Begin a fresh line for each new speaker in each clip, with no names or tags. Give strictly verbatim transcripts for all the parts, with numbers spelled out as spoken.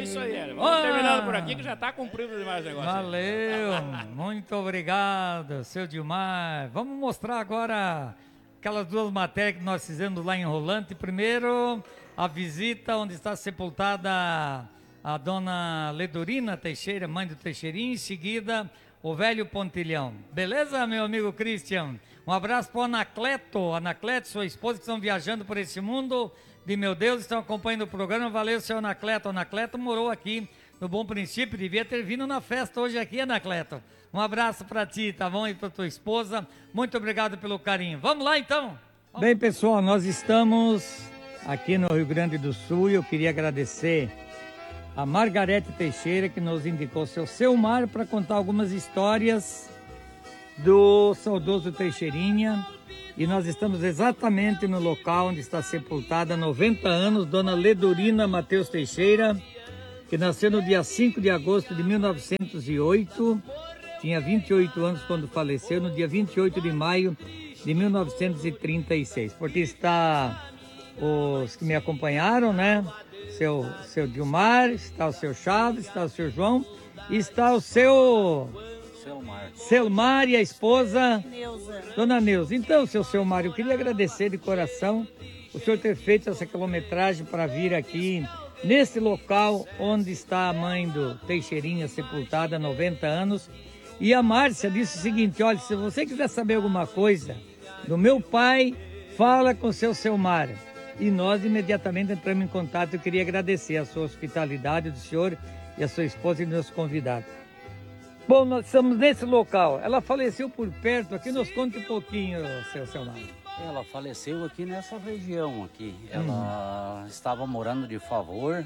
isso aí, era. Vamos ah, terminando por aqui que já está cumprido demais o negócio.
Valeu, muito obrigado, seu Dilmar. Vamos mostrar agora aquelas duas matérias que nós fizemos lá em Rolante. Primeiro, a visita onde está sepultada a dona Ledorina Teixeira, mãe do Teixeirinho. Em seguida, o velho Pontilhão. Beleza, meu amigo Christian? Um abraço para o Anacleto, Anacleto, sua esposa, que estão viajando por esse mundo de meu Deus, estão acompanhando o programa. Valeu, seu Anacleto. Anacleto morou aqui no Bom Princípio, devia ter vindo na festa hoje aqui, Anacleto. Um abraço para ti, tá bom? E para tua esposa. Muito obrigado pelo carinho. Vamos lá, então? Vamos. Bem, pessoal, nós estamos aqui no Rio Grande do Sul e eu queria agradecer a Margarete Teixeira, que nos indicou seu Selmar para contar algumas histórias do saudoso Teixeirinha. E nós estamos exatamente no local onde está sepultada há noventa anos, dona Ledorina Mateus Teixeira, que nasceu no dia cinco de agosto de mil novecentos e oito, tinha vinte e oito anos quando faleceu, no dia vinte e oito de maio de mil novecentos e trinta e seis. Porque está os que me acompanharam, né? Seu, seu Dilmar, está o seu Chaves, está o seu João, e está o seu Selmar, Selmar e a esposa Neuza. Dona Neuza. Então, seu Selmar, eu queria agradecer de coração o senhor ter feito essa quilometragem para vir aqui nesse local onde está a mãe do Teixeirinha sepultada há noventa anos. E a Márcia disse o seguinte: olha, se você quiser saber alguma coisa do meu pai, fala com o seu Selmar. E nós imediatamente entramos em contato. Eu queria agradecer a sua hospitalidade do senhor e a sua esposa e nos convidados. Bom, nós estamos nesse local. Ela faleceu por perto aqui. Nos conte um pouquinho, seu Selmar.
Ela faleceu aqui nessa região aqui. Ela hum. estava morando de favor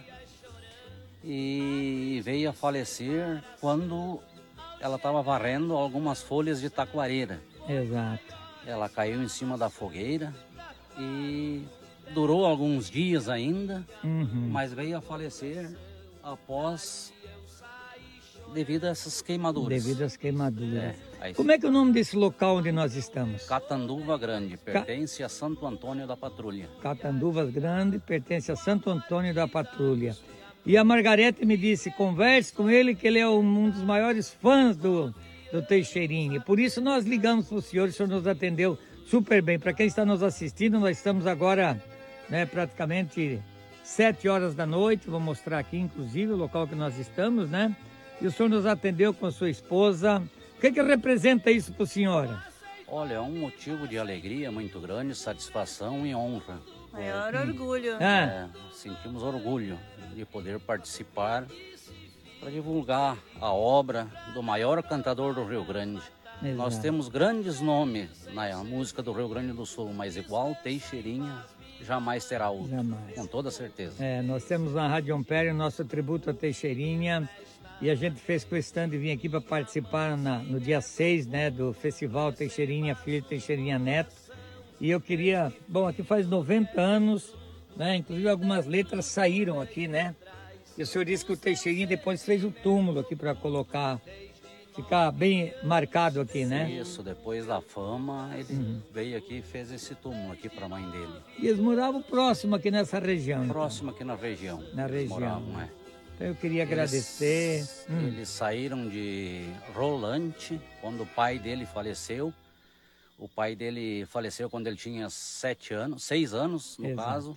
e veio a falecer quando ela estava varrendo algumas folhas de taquareira.
Exato.
Ela caiu em cima da fogueira e durou alguns dias ainda, uhum. mas veio a falecer após, devido a essas queimaduras.
Devido às queimaduras. É, Como é que é o nome desse local onde nós estamos?
Catanduva Grande, pertence Ca... a Santo Antônio da Patrulha.
Catanduvas Grande, pertence a Santo Antônio da Patrulha. E a Margarete me disse, converse com ele, que ele é um dos maiores fãs do, do Teixeirinha. Por isso nós ligamos para o senhor, o senhor nos atendeu super bem. Para quem está nos assistindo, nós estamos agora, né, praticamente sete horas da noite. Vou mostrar aqui, inclusive, o local que nós estamos, né? E o senhor nos atendeu com a sua esposa. O que que representa isso para o senhor?
Olha, é um motivo de alegria muito grande, satisfação e honra.
Maior hum. orgulho.
É, sentimos orgulho de poder participar para divulgar a obra do maior cantador do Rio Grande. Exato. Nós temos grandes nomes na música do Rio Grande do Sul, mas igual Teixeirinha jamais terá outro, jamais. Com toda certeza.
É, nós temos na Rádio Ampere o nosso tributo a Teixeirinha e a gente fez questão de vir aqui para participar na, no dia seis, né, do Festival Teixeirinha Filho, Teixeirinha Neto. E eu queria, bom, aqui faz noventa anos, né, inclusive algumas letras saíram aqui, né? E o senhor disse que o Teixeirinha depois fez o túmulo aqui para colocar, ficar bem marcado aqui, né?
Isso, depois da fama, ele uhum. veio aqui e fez esse túmulo aqui para a mãe dele.
E eles moravam próximo aqui nessa região?
Próximo
então.
aqui na região.
Na região.
Moravam, é.
Então eu queria agradecer.
Eles, hum. eles saíram de Rolante quando o pai dele faleceu. O pai dele faleceu quando ele tinha sete anos, seis anos, no Exato. caso.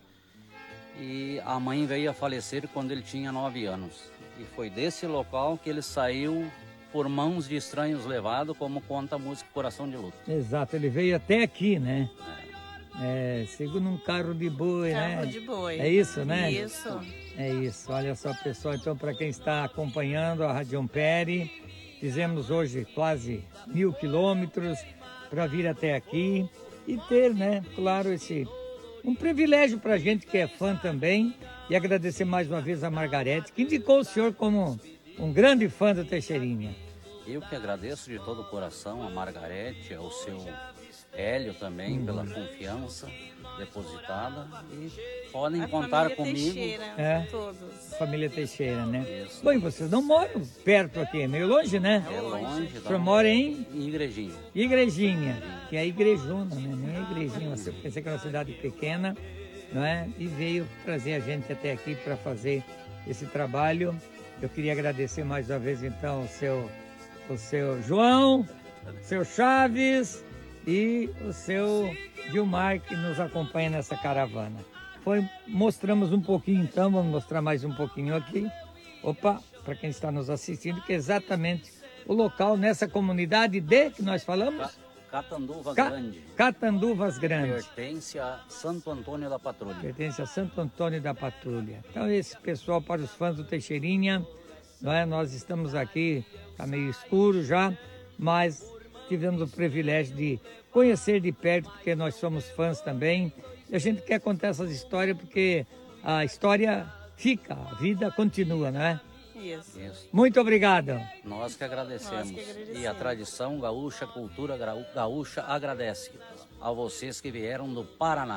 E a mãe veio a falecer quando ele tinha nove anos. E foi desse local que ele saiu por mãos de estranhos levado, como conta a música Coração de Luto.
Exato, ele veio até aqui, né? É, é segundo um carro de boi,
carro
né?
Carro de boi.
É isso, né?
Isso.
É isso, olha só, pessoal. Então, para quem está acompanhando a Rádio Ampere, fizemos hoje quase mil quilômetros para vir até aqui e ter, né, claro, esse um privilégio para a gente que é fã também. E agradecer mais uma vez a Margarete, que indicou o senhor como um grande fã do Teixeirinha.
Eu que agradeço de todo o coração a Margarete, ao seu Hélio também, uhum. pela confiança depositada. E podem
a
contar comigo.
Teixeira,
é,
todos.
Família Teixeira, né?
Isso.
Bom, e vocês não moram perto aqui, é meio longe, né?
É longe.
O senhor mora em?
Em Igrejinha.
Igrejinha, que é igrejona, né? Nem é igrejinha, eu pensei que era uma cidade pequena, não é? E veio trazer a gente até aqui para fazer esse trabalho. Eu queria agradecer mais uma vez, então, o seu, o seu João, o seu Chaves e o seu Gilmar, que nos acompanha nessa caravana. Foi, mostramos um pouquinho, então, vamos mostrar mais um pouquinho aqui. Opa, para quem está nos assistindo, que é exatamente o local nessa comunidade de, que nós falamos?
Catanduvas
Ca
Grande.
Catanduvas Grande.
Pertence a Santo Antônio da Patrulha.
Pertence a Santo Antônio da Patrulha. Então, esse pessoal, para os fãs do Teixeirinha, não é? Nós estamos aqui, está meio escuro já, mas tivemos o privilégio de conhecer de perto, porque nós somos fãs também. E a gente quer contar essas histórias, porque a história fica, a vida continua, não é?
Isso.
Isso.
Muito obrigado.
Nós que agradecemos.
Nós que agradecemos.
E a tradição gaúcha, a cultura graú- gaúcha agradece a vocês que vieram do Paraná.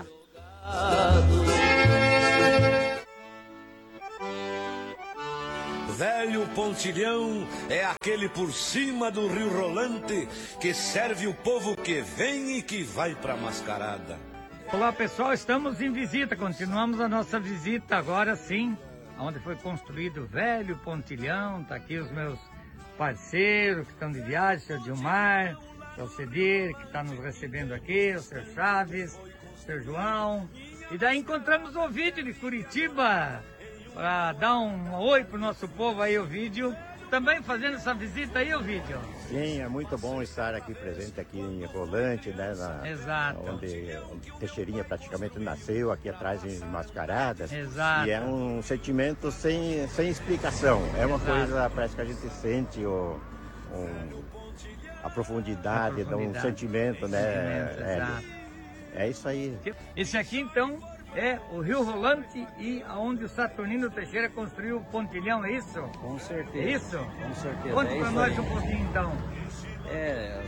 Velho Pontilhão é aquele por cima do Rio Rolante que serve o povo que vem e que vai pra mascarada.
Olá pessoal, estamos em visita, continuamos a nossa visita agora sim, onde foi construído o velho Pontilhão. Tá aqui os meus parceiros que estão de viagem, o seu Gilmar, o seu Cedir, que está nos recebendo aqui, o seu Chaves, o seu João. E daí encontramos o vídeo de Curitiba, para dar um oi pro nosso povo aí, o vídeo. Também fazendo essa visita aí, o vídeo.
Sim, é muito bom estar aqui presente aqui em Rolante, né? Na,
Exato.
Onde, onde Teixeirinha praticamente nasceu, aqui atrás em Mascaradas.
Exato.
E é um sentimento sem, sem explicação. É uma
Exato.
coisa, parece que a gente sente o, um, a profundidade,
A
de um
profundidade.
sentimento, né?
Sentimento,
É,
exato.
é isso aí.
Esse aqui, então, é o Rio Rolante e aonde o Saturnino Teixeira construiu o pontilhão, é isso?
Com certeza.
É isso?
Com certeza.
Conta
é
pra
isso
nós
aí.
um pouquinho, então.
É,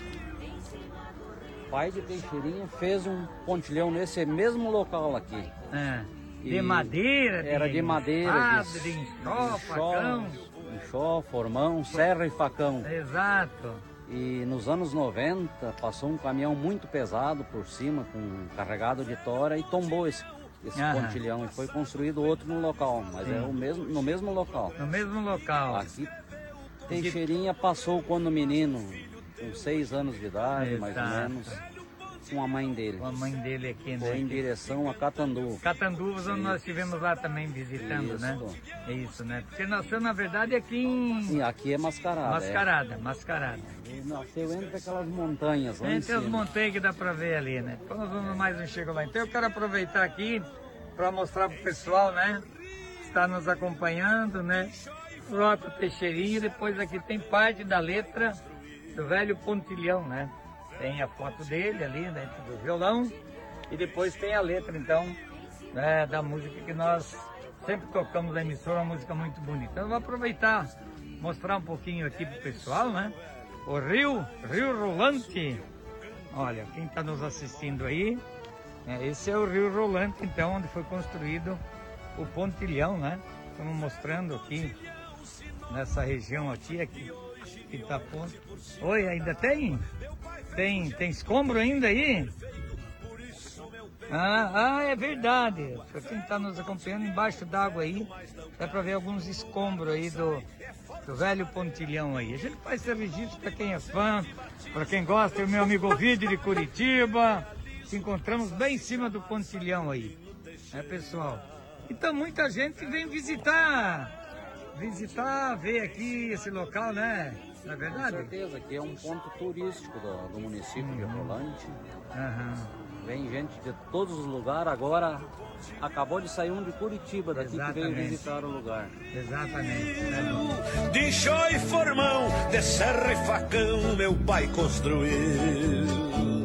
o pai de Teixeirinha fez um pontilhão nesse mesmo local aqui.
É. De
E
madeira,
Era de madeira,
espada,
de,
de enxó, facão.
enxó, formão, serra e facão.
Exato.
E nos anos noventa passou um caminhão muito pesado por cima, com carregado de tora, e tombou esse, esse
Aham.
pontilhão. E foi construído outro no local, mas
Sim.
é o mesmo, no mesmo local.
No mesmo local.
Aqui Teixeirinha passou quando menino, com seis anos de idade, mais ou
Exato.
menos, com a mãe dele.
Com a mãe dele aqui, né?
Foi em direção a Catandu.
Catanduvas, onde nós estivemos lá também visitando,
Isso.
né? É isso, né? Porque nasceu, na verdade, aqui em
Sim, aqui é Mascarada.
Mascarada, Mascarada.
É. Ele nasceu entre aquelas montanhas lá em
Entre as
cima.
montanhas que dá pra ver ali, né? Então nós vamos mais um chego lá. Então eu quero aproveitar aqui para mostrar pro pessoal, né? Que está nos acompanhando, né? Frota Teixeirinha, depois aqui tem parte da letra do velho Pontilhão, né? Tem a foto dele ali dentro do violão e depois tem a letra, então, né, da música que nós sempre tocamos na emissora, uma música muito bonita. Então eu vou aproveitar, mostrar um pouquinho aqui pro pessoal, né? O Rio, Rio Rolante. Olha, quem está nos assistindo aí, né, esse é o Rio Rolante, então, onde foi construído o Pontilhão, né? Estamos mostrando aqui, nessa região aqui, aqui, que tá ponto. Oi, ainda tem? Tem, tem escombro ainda aí? Ah, ah, é verdade. Para quem está nos acompanhando, embaixo d'água aí, dá para ver alguns escombros aí do, do velho Pontilhão aí. A gente faz esse registro para quem é fã, para quem gosta, o meu amigo Ovidio de Curitiba. Se encontramos bem em cima do Pontilhão aí, né, pessoal? Então muita gente vem visitar, visitar, ver aqui esse local, né? Não é
Com
verdade?
certeza, aqui é um ponto turístico do, do município de Rolante.
Aham.
Vem gente de todos os lugares. Agora acabou de sair um de Curitiba daqui que veio
Exatamente.
visitar o lugar.
Exatamente. Né?
De chó e formão, de serra e facão, meu pai construiu.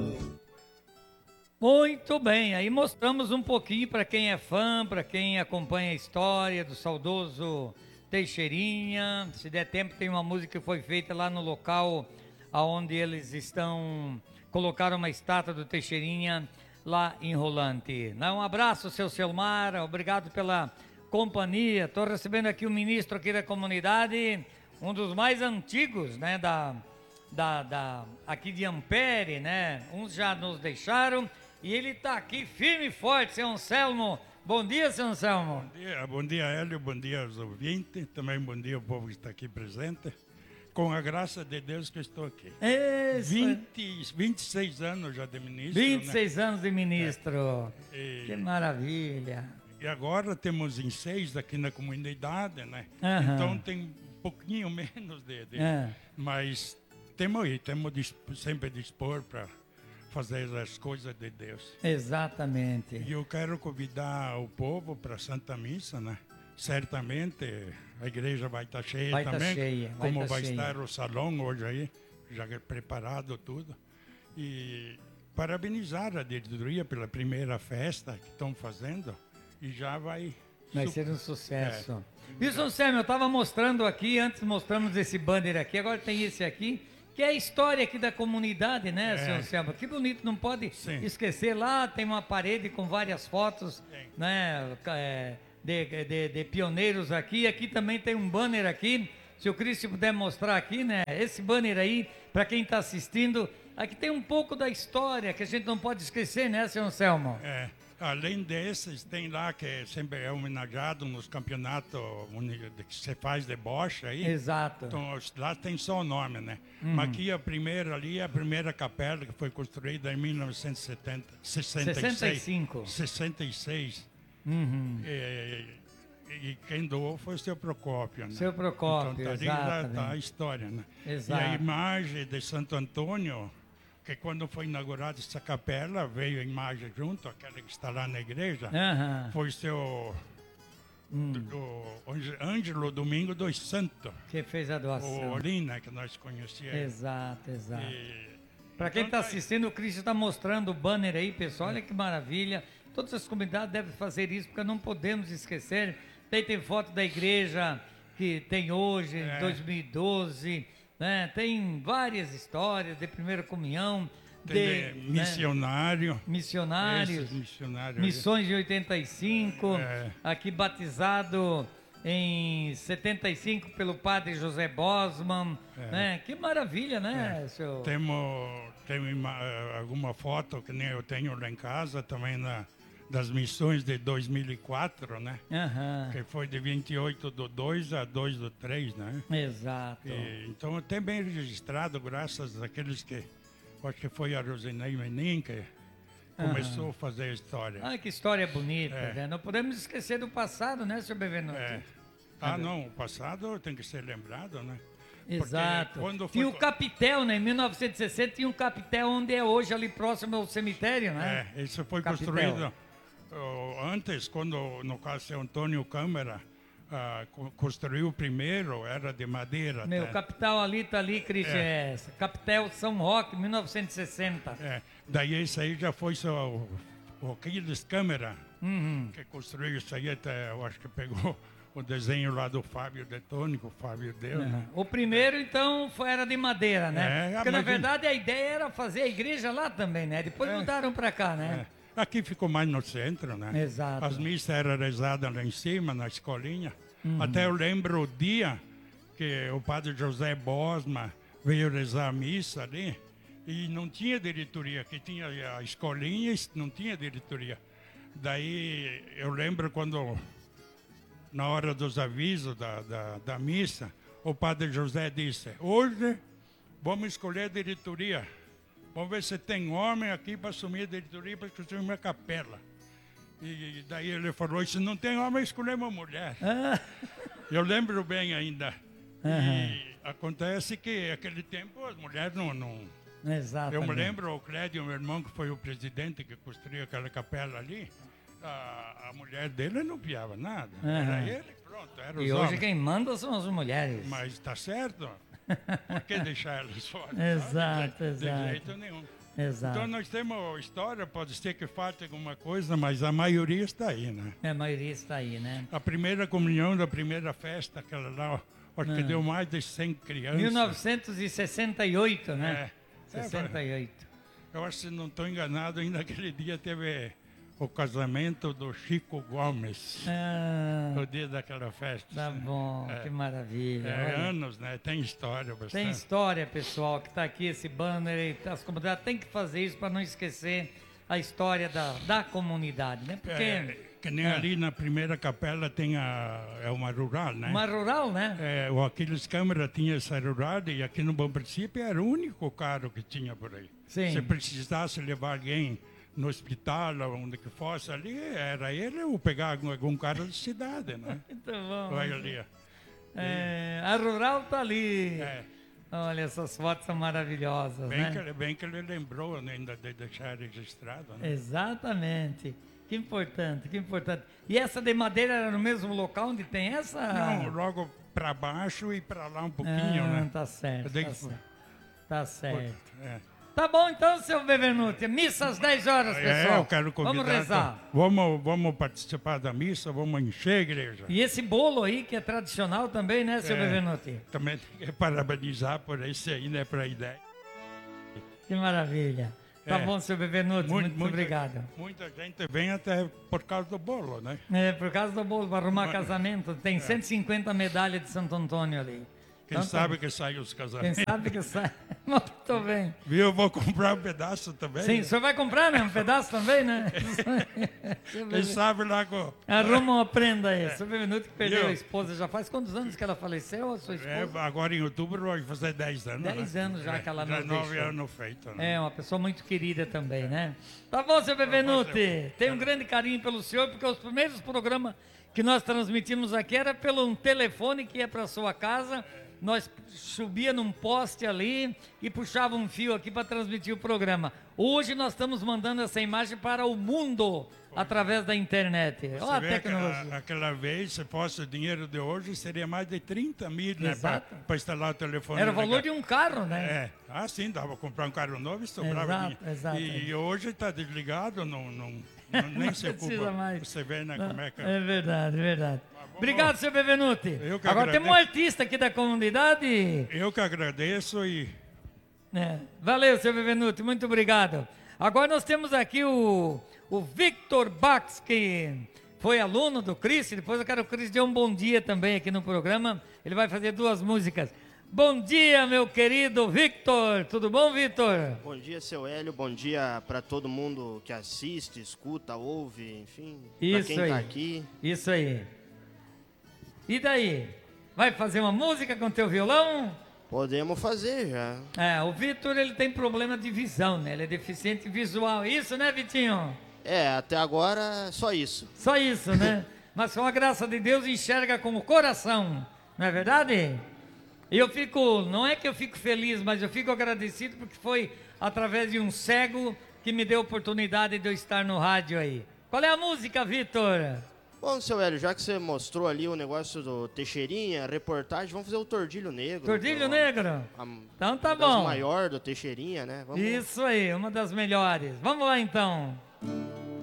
Muito bem, aí mostramos um pouquinho para quem é fã, para quem acompanha a história do saudoso Teixeirinha. Se der tempo, tem uma música que foi feita lá no local onde eles estão, colocaram uma estátua do Teixeirinha lá em Rolante. Um abraço, seu Selmar, obrigado pela companhia. Estou recebendo aqui o ministro aqui da comunidade, um dos mais antigos, né, da, da, da, aqui de Ampere, né? Uns já nos deixaram e ele está aqui firme e forte, seu Anselmo. Bom dia, seu Anselmo.
Bom dia, bom dia, Hélio, bom dia aos ouvintes, também bom dia ao povo que está aqui presente. Com a graça de Deus que estou aqui.
Isso.
vinte, vinte e seis anos já de ministro.
vinte e seis
né?
anos de ministro.
É. E,
Que maravilha.
e agora temos em seis aqui na comunidade, né?
Aham.
Então tem um pouquinho menos de... de
É.
Mas temos aí, temos disp, sempre dispor para fazer as coisas de Deus.
Exatamente.
E eu quero convidar o povo para a Santa Missa, né? Certamente a igreja vai estar cheia
Vai tá
também,
cheia, vai
como
tá
vai
cheia.
estar o salão hoje aí, já preparado tudo. E parabenizar a diretoria pela primeira festa que estão fazendo e já vai...
Vai
su-
ser um sucesso. Viu, seu Anselmo, eu estava mostrando aqui, antes mostramos esse banner aqui, agora tem esse aqui, que é a história aqui da comunidade, né,
É.
seu Anselmo? Que bonito, não pode
Sim.
esquecer. Lá tem uma parede com várias fotos,
Tem.
né, é, de, de- de pioneiros aqui. Aqui também tem um banner aqui, se o Cris puder mostrar aqui, né, esse banner aí, para quem está assistindo, aqui tem um pouco da história que a gente não pode esquecer, né, seu Anselmo?
É, além desses, tem lá que sempre é homenageado nos campeonatos uni- que se faz de bocha aí.
Exato.
Então, os- lá tem só o nome, né?
Uhum.
Mas aqui a primeira ali, a primeira capela que foi construída em mil novecentos e setenta, sessenta e seis.
sessenta e cinco.
sessenta e seis.
Uhum.
E, e quem doou foi o seu Procópio, né?
Seu Procópio,
então, tá ali já
exatamente.
tá a história, né?
Exato.
E a imagem de Santo Antônio, que quando foi inaugurada essa capela, veio a imagem junto, aquela que está lá na igreja,
Aham.
foi seu
Hum.
o Ange- Ângelo Domingo dos Santos,
Que fez a
o
doação.
Olina, que nós conhecíamos.
Exato, exato.
E-
Para quem
então
está
tá aí.
assistindo, o Cristian está mostrando o banner aí, pessoal. Olha que maravilha. Todas as comunidades devem fazer isso, porque não podemos esquecer. Tem, tem foto da igreja que tem hoje,
É.
dois mil e doze. Né? Tem várias histórias de primeira comunhão,
Tem
de
de
né,
missionário.
missionários.
Esses missionários. aí.
Missões de oitenta e cinco,
É.
aqui batizado em setenta e cinco pelo padre José Bosman,
É.
né? Que maravilha, né, seu...
Temos, temos ima- eh, alguma foto que nem eu tenho lá em casa, também na, das missões de dois mil e quatro, né?
Aham,
Que foi de vinte e oito do dois a dois do três, né?
exato.
E, então, até bem registrado, graças àqueles que... Acho que foi a Rosinei Menin que começou a fazer a história.
Ah, que história bonita,
É.
né? Não podemos esquecer do passado, né, seu Bevenuti?
É. Ah, não, o passado tem que ser lembrado, né?
Exato.
quando foi
Tinha o
co-
capitel, né? Em mil novecentos e sessenta tinha um capitel onde é hoje, ali próximo ao cemitério, né?
É, isso foi
Capitel.
construído oh, antes, quando, no caso, seu Antônio Câmara ah, co- construiu o primeiro, era de madeira.
Meu,
até.
capital ali tá ali, Cristian, é. Capitel São Roque, mil novecentos e sessenta.
É, daí isso aí já foi só o, o Aquiles Câmara,
Uhum.
que construiu isso aí, até, eu acho que pegou o desenho lá do Fábio Detônico, o Fábio deu, né?
O primeiro, então, foi, era de madeira, né?
É,
Porque, na
mas-
verdade, a ideia era fazer a igreja lá também, né? Depois
É.
mudaram para cá, né?
É. Aqui ficou mais no centro, né?
Exato.
As missas eram rezadas lá em cima, na escolinha.
Uhum.
Até eu lembro o dia que o padre José Bosma veio rezar a missa ali e não tinha diretoria, que tinha a escolinha e não tinha diretoria. Daí eu lembro quando, na hora dos avisos da, da, da missa, o padre José disse, hoje vamos escolher a diretoria. Vamos ver se tem homem aqui para assumir a diretoria para construir uma capela. E daí ele falou, se não tem homem, escolhemos mulher.
Ah,
Eu lembro bem ainda.
Aham.
E acontece que naquele tempo as mulheres não... não...
exatamente.
Eu me lembro, o Clédio, meu irmão, que foi o presidente que construiu aquela capela ali, a, a mulher dele não piava nada. Era
Aham.
ele, pronto, era os
E hoje
homens.
quem manda são as mulheres.
Mas está certo. Por que deixar elas fora?
Exato,
de, de
exato.
jeito nenhum.
Exato.
Então nós temos história, pode ser que falte alguma coisa, mas a maioria está aí, né?
É, a maioria está aí, né?
A primeira comunhão da primeira festa, aquela lá, acho que deu mais de cem crianças.
mil novecentos e sessenta e oito, né?
É.
sessenta e oito.
Eu acho que, se não estou enganado, ainda aquele dia teve o casamento do Chico Gomes,
Ah,
o dia daquela festa.
tá bom,
É.
que maravilha.
É,
Olha,
anos, né? Tem história bastante.
tem história, pessoal, que está aqui, esse banner, e as comunidades têm que fazer isso para não esquecer a história da, da comunidade, né? Porque
É, que nem
é.
ali na primeira capela tem a, é uma rural, né?
uma rural, né?
É, o Aquiles Câmara tinha essa rural e aqui no Bom Princípio era o único carro que tinha por aí.
Sim.
Se precisasse levar alguém no hospital, ou onde que fosse ali, era ele ou pegar algum, algum carro de cidade, né?
Muito bom.
Olha ali. ó.
É, a rural tá ali.
É,
Olha, essas fotos são maravilhosas,
bem,
né?
que, ele- bem que ele lembrou ainda de deixar registrado, né?
Exatamente. Que importante, que importante. E essa de madeira era no mesmo local onde tem essa?
Não, logo para baixo e para lá um pouquinho,
ah,
né?
Tá certo,
Daí
tá
que-
certo. Tá certo.
É.
Tá bom então, seu Bevenuti. Missa às dez horas, pessoal.
É, eu quero convidar.
Vamos rezar.
Vamos, vamos participar da missa, vamos encher a igreja.
E esse bolo aí, que é tradicional também, né, seu
É.
Bevenuti?
Também tem que parabenizar por esse aí, né, para a ideia.
Que maravilha. Tá
É.
bom, seu Bevenuti, muito,
muita-
obrigado.
Muita gente vem até por causa do bolo, né?
É, por causa do bolo, para arrumar casamento, tem cento e cinquenta medalhas de Santo Antônio ali.
Quem
Então,
sabe que sai os
Quem
casamentos.
sabe que sai. Muito bem.
Viu? Eu vou comprar um pedaço também.
Sim,
né?
o senhor vai comprar, né? Um pedaço também, né?
Quem sabe lá com...
Arruma uma prenda aí. Seu Bevenuti que perdeu
Viu?
a esposa. Já faz quantos anos que ela faleceu, a sua
É,
esposa?
agora em outubro vai fazer dez anos.
Dez
né?
anos já que ela
já
nos
nove
deixou.
anos feito. Né?
É, uma pessoa muito querida também, né? Tá bom, seu Bevenuti. Tenho um grande carinho pelo senhor, porque os primeiros programas que nós transmitimos aqui era pelo um telefone que ia para sua casa. Nós subia num poste ali e puxava um fio aqui para transmitir o programa. Hoje nós estamos mandando essa imagem para o mundo através da internet. Olha a
Você vê que
tecnologia.
a- aquela vez, se fosse o dinheiro de hoje, seria mais de trinta mil, né?
Exato.
Para instalar o telefone.
Era o valor de
legal.
um carro, né?
É, ah, sim, dava para comprar um carro novo e sobrava
Exato,
dinheiro.
exato.
E hoje está desligado, não, não, não- nem se
precisa
ocupa.
mais.
Você vê, né, como é que...
É verdade, é verdade. Obrigado, seu Bevenuti.
Eu que
Agora
agradeço.
temos um artista aqui da comunidade.
Eu que agradeço e...
É. Valeu, seu Bevenuti, muito obrigado. Agora nós temos aqui o, o Victor Bax, que foi aluno do Cris. Depois eu quero que o Cris dê um bom dia também aqui no programa. Ele vai fazer duas músicas. Bom dia, meu querido Victor. Tudo bom, Victor?
Bom dia, seu Hélio. Bom dia para todo mundo que assiste, escuta, ouve, enfim. Para
Isso
quem
aí.
tá aqui.
Isso aí. E daí? Vai fazer uma música com teu violão?
Podemos fazer já.
É, o Vitor, ele tem problema de visão, né? Ele é deficiente visual. Isso, né, Vitinho?
É, até agora só isso.
Só isso, né? Mas com a graça de Deus enxerga com o coração. Não é verdade? E eu fico, não é que eu fico feliz, mas eu fico agradecido porque foi através de um cego que me deu a oportunidade de eu estar no rádio aí. Qual é a música, Vitor?
Bom, seu Hélio, já que você mostrou ali o negócio do Teixeirinha, reportagem, vamos fazer o Tordilho Negro.
Tordilho
A-
Negro?
a-
Então tá
uma das
bom.
maior do Teixeirinha, né? Vamos...
Isso aí, uma das melhores. Vamos lá então.